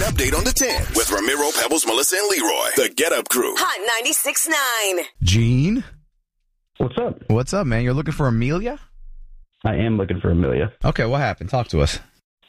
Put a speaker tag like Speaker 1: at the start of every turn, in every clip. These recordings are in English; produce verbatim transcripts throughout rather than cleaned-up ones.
Speaker 1: update on the ten with Ramiro, Pebbles, Melissa, and Leroy. The Get Up Crew.
Speaker 2: Hot ninety-six point nine.
Speaker 3: Gene?
Speaker 4: What's up?
Speaker 3: What's up, man? You're looking for Amelia?
Speaker 4: I am looking for Amelia.
Speaker 3: Okay, what happened? Talk to us.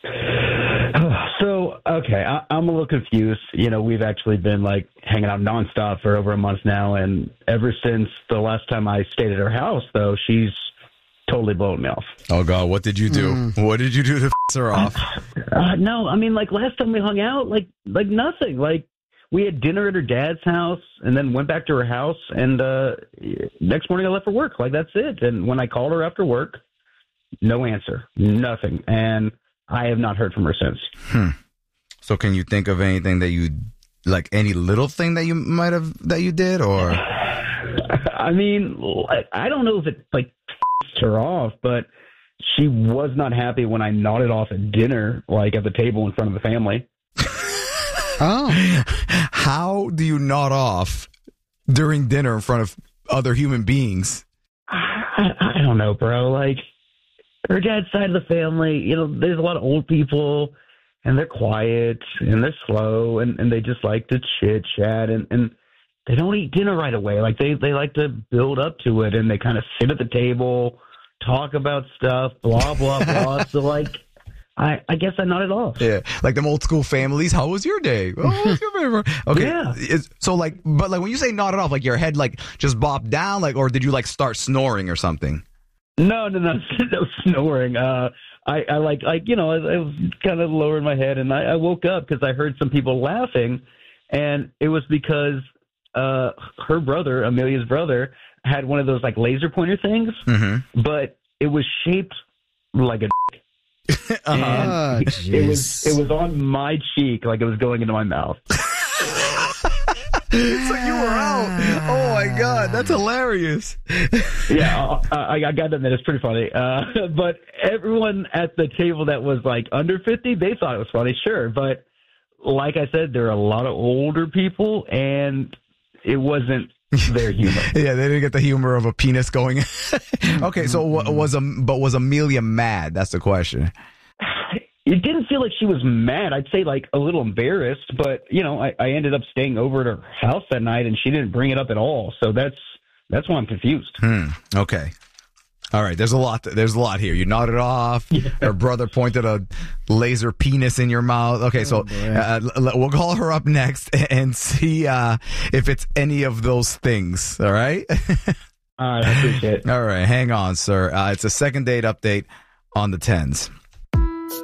Speaker 4: So, okay, I, I'm a little confused. You know, we've actually been, like, hanging out nonstop for over a month now, and ever since the last time I stayed at her house, though, she's totally blowing me off.
Speaker 3: Oh, God, what did you do? Mm. What did you do to f*** her off?
Speaker 4: Uh, no, I mean, like, last time we hung out, like, like nothing. Like, we had dinner at her dad's house and then went back to her house, and uh, next morning I left for work. Like, that's it. And when I called her after work, no answer, nothing. And I have not heard from her since.
Speaker 3: Hmm. So can you think of anything that you, like any little thing that you might have, that you did, or?
Speaker 4: I mean, I don't know if it, like, f***ed her off, but she was not happy when I nodded off at dinner, like at the table in front of the family.
Speaker 3: Oh. How do you nod off during dinner in front of other human beings?
Speaker 4: I, I don't know, bro. Like, her dad's side of the family, you know, there's a lot of old people, and they're quiet, and they're slow, and, and they just like to chit-chat, and, and they don't eat dinner right away. Like, they, they like to build up to it, and they kind of sit at the table, talk about stuff, blah, blah, blah. So, like, I, I guess I nodded off.
Speaker 3: Yeah, like them old school families. How was your day? Oh, what was your favorite? Okay,
Speaker 4: yeah.
Speaker 3: It's, so, like, but, like, when you say nodded off, like, your head, like, just bopped down, like, or did you, like, start snoring or something?
Speaker 4: No, no, no, no snoring. Uh, I, I like, like, you know, I, I was kind of lowering my head, and I, I woke up because I heard some people laughing, and it was because uh, her brother, Amelia's brother, had one of those, like, laser pointer things, mm-hmm. but it was shaped like a dick.
Speaker 3: uh-huh.
Speaker 4: And it, it was it was on my cheek, like it was going into my mouth.
Speaker 3: So you were out. Oh my God, that's hilarious.
Speaker 4: Yeah, I, I got to admit, it's pretty funny. Uh, but everyone at the table that was like under fifty, they thought it was funny, sure. But like I said, there are a lot of older people, and it wasn't their humor.
Speaker 3: Yeah, they didn't get the humor of a penis going. Okay, so was a but was Amelia mad? That's the question.
Speaker 4: It didn't feel like she was mad. I'd say like a little embarrassed, but you know, I, I ended up staying over at her house that night, and she didn't bring it up at all. So that's that's why I'm confused.
Speaker 3: Hmm. Okay. All right. There's a lot. There's a lot here. You nodded off. Yeah. Her brother pointed a laser penis in your mouth. Okay, so uh, we'll call her up next and see uh, if it's any of those things. All right.
Speaker 4: All right. I appreciate it.
Speaker 3: All right. Hang on, sir. Uh, it's a second date update on the tens.